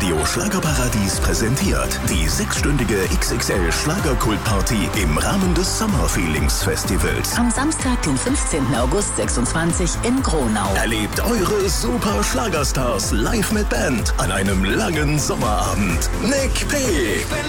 Radio Schlagerparadies präsentiert die 6-stündige XXL Schlagerkultparty im Rahmen des Summer Feelings Festivals. Am Samstag, den 15. August 26 in Gronau. Erlebt eure super Schlagerstars live mit Band an einem langen Sommerabend. Nick P.,